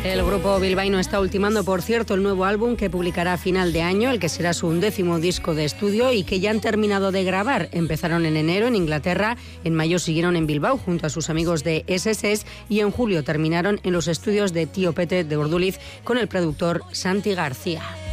El grupo bilbaíno está ultimando, por cierto, el nuevo álbum que publicará a final de año, el que será su 11º disco de estudio y que ya han terminado de grabar. Empezaron en enero en Inglaterra, en mayo siguieron en Bilbao junto a sus amigos de SS y en julio terminaron en los estudios de Tío Pete de Urduliz con el productor Santi García.